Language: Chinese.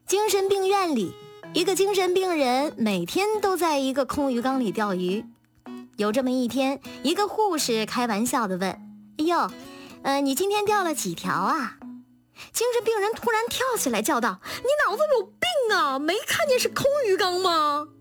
精神病院里，一个精神病人每天都在一个空鱼缸里钓鱼。有这么一天，一个护士开玩笑地问：哎呦，你今天钓了几条啊？精神病人突然跳起来叫道：你脑子有病啊，没看见是空鱼缸吗？